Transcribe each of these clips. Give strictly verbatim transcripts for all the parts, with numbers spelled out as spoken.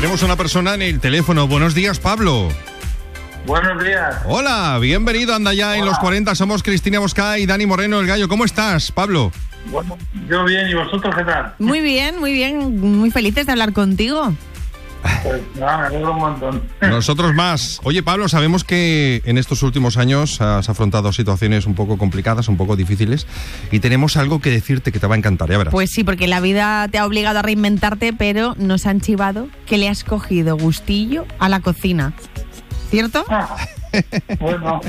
Tenemos una persona en el teléfono. Buenos días, Pablo. Buenos días. Hola, bienvenido. Anda ya. Hola. En los cuarenta. Somos Cristina Bosca y Dani Moreno, el gallo. ¿Cómo estás, Pablo? Bueno, yo bien. ¿Y vosotros qué tal? Muy bien, muy bien. Muy felices de hablar contigo. Pues nada, me alegro un montón. Nosotros más. Oye, Pablo, sabemos que en estos últimos años has afrontado situaciones un poco complicadas, un poco difíciles, y tenemos algo que decirte que te va a encantar, ya verás. Pues sí, porque la vida te ha obligado a reinventarte, pero nos han chivado que le has cogido gustillo a la cocina. ¿Cierto? Ah, bueno.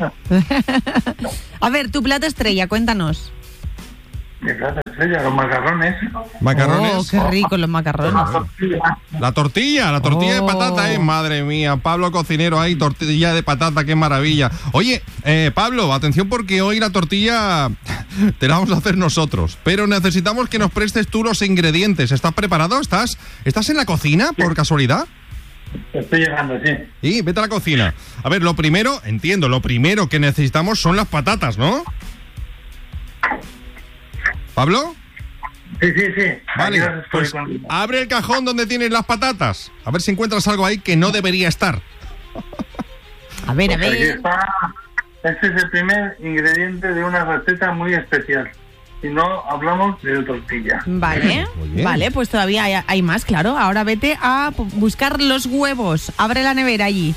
A ver, tu plato estrella, cuéntanos. ¿Qué plato estrella? Los macarrones. ¿Macarrones? Oh, qué rico los macarrones. La tortilla. La tortilla, la tortilla Oh. de patata, eh, madre mía. Pablo cocinero ahí, tortilla de patata, qué maravilla. Oye, eh, Pablo, atención porque hoy la tortilla te la vamos a hacer nosotros, pero necesitamos que nos prestes tú los ingredientes. ¿Estás preparado? ¿Estás, ¿Estás en la cocina por casualidad? Estoy llegando, sí. Sí, vete a la cocina. A ver, lo primero, entiendo, lo primero que necesitamos son las patatas, ¿no? ¿Pablo? Sí, sí, sí. Vale, Aquí estoy pues con- abre el cajón donde tienes las patatas. A ver si encuentras algo ahí que no debería estar. A ver, a Aquí ver. está. Este es el primer ingrediente de una receta muy especial. Si no, hablamos de tortilla. Vale, Muy bien. vale, pues todavía hay, hay más, claro. Ahora vete a pu- buscar los huevos. Abre la nevera allí.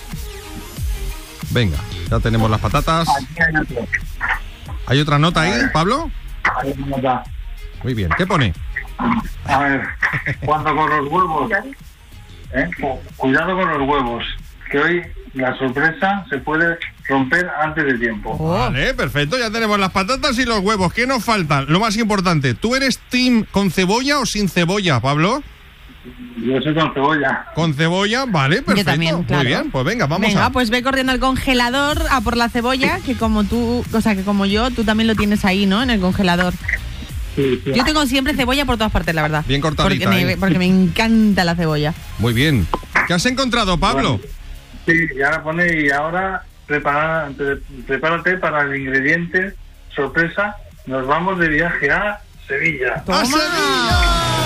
Venga, ya tenemos las patatas. Aquí hay otro. ¿Hay otra nota ahí, Pablo? Ahí no está. Muy bien. ¿Qué pone? A ver, cuando con los huevos, ¿eh? Cu- cuidado con los huevos, que hoy la sorpresa se puede romper antes de tiempo. Oh. Vale, perfecto. Ya tenemos las patatas y los huevos. ¿Qué nos falta? Lo más importante, ¿tú eres team con cebolla o sin cebolla, Pablo? Yo soy con cebolla. Con cebolla, vale, perfecto. también, claro. Muy bien, pues venga, vamos Venga, a... pues ve corriendo al congelador a por la cebolla, que como tú, o sea, que como yo, tú también lo tienes ahí, ¿no? En el congelador. Sí, sí. Yo tengo siempre cebolla por todas partes, la verdad. Bien cortadita, Porque ¿eh? me, porque me encanta la cebolla. Muy bien. ¿Qué has encontrado, Pablo? Sí, y ahora pone, y ahora prepara, pre- prepárate para el ingrediente sorpresa. Nos vamos de viaje a Sevilla. ¡Toma! ¡A Sevilla!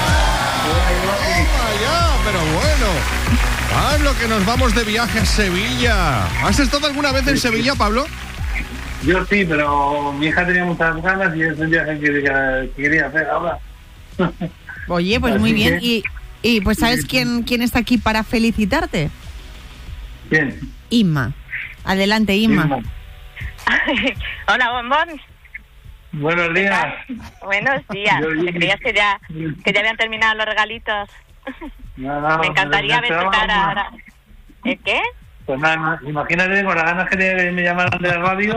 ¡Toma ya! Pero bueno. Pablo, que nos vamos de viaje a Sevilla. ¿Has estado alguna vez en Sevilla, Pablo? Yo sí, pero mi hija tenía muchas ganas y es el viaje que quería, que quería hacer ahora. Oye, pues Así muy bien. que- Y, y pues ¿sabes quién, quién está aquí para felicitarte? Bien. Inma. Adelante, Inma. Inma. Hola, bombón. Buenos días. Buenos días. Yo- yo- ¿Te creías que ya, que ya habían terminado los regalitos? Nada, Me encantaría ver tu cara ahora. ¿El qué? Pues nada, imagínate con las ganas que tenía que me llamaran de la radio.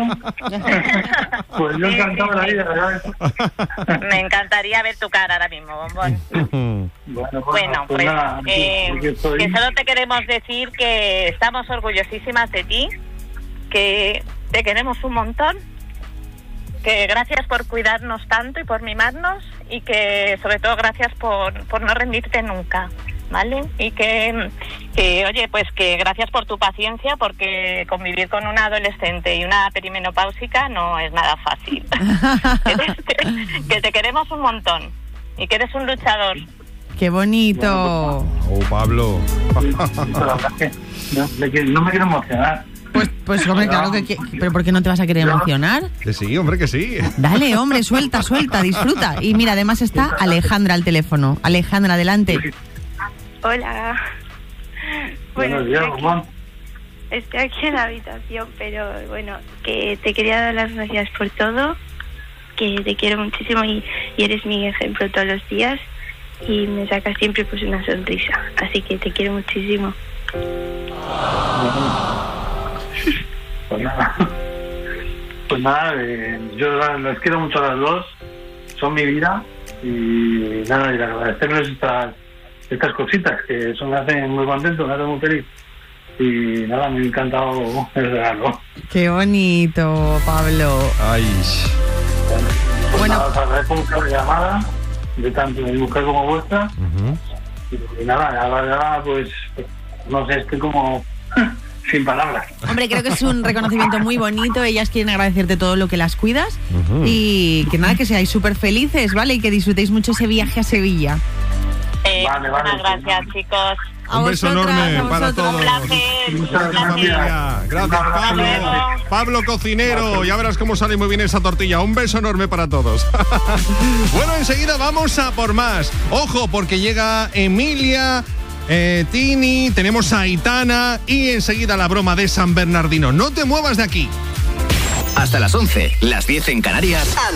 Pues yo encantado de la vida, ¿verdad? Me encantaría ver tu cara ahora mismo, bombón. Bueno, Bueno, pues pues nada, aquí- eh, aquí estoy. que solo te queremos decir que estamos orgullosísimas de ti, que te queremos un montón, que gracias por cuidarnos tanto y por mimarnos, y que sobre todo gracias por, por no rendirte nunca, ¿vale? Y que, que, oye, pues que gracias por tu paciencia, porque convivir con una adolescente y una perimenopáusica no es nada fácil. Que te queremos un montón y que eres un luchador. Qué bonito. Oh, Pablo. La verdad es que no, de que no me quiero emocionar. Pues, pues hombre, claro que, que- pero ¿por qué no te vas a querer emocionar? Que sí, hombre, que sí. Dale, hombre, suelta, suelta, disfruta. Y mira, además está Alejandra al teléfono. Alejandra, adelante. Hola. Bueno, Buenos días, estoy aquí, Juan. estoy aquí en la habitación, pero bueno, que te quería dar las gracias por todo, que te quiero muchísimo y, y eres mi ejemplo todos los días y me sacas siempre pues una sonrisa, así que te quiero muchísimo. Pues nada. Pues nada, eh, yo la- les quiero mucho a las dos. Son mi vida. Y nada, y agradecerles estas, estas cositas que son, me hacen muy contento, me hacen muy feliz. Y nada, me ha encantado el regalo. Qué bonito, Pablo. Ay. Pues Bueno. nada, os agradezco mucho la llamada, de tanto de mi mujer como vuestra. Ujú. Y nada, ahora ya, pues, no sé, estoy como sin palabras. Hombre, creo que es un reconocimiento muy bonito. Ellas quieren agradecerte todo lo que las cuidas. Ujú. Y que nada, que seáis súper felices, ¿vale? Y que disfrutéis mucho ese viaje a Sevilla. Eh, Vale, vale, muchas pues, gracias, chicos. A Un beso vosotras, enorme a para vosotros. todos. Un placer. Muchas Un gracias. placer. Gracias, Pablo. luego. Pablo Cocinero, ya verás cómo sale muy bien esa tortilla. Un beso enorme para todos. Bueno, enseguida vamos a por más. Ojo, porque llega Emilia, eh, Tini, tenemos a Aitana y enseguida la broma de San Bernardino. No te muevas de aquí. Hasta las once, las diez en Canarias.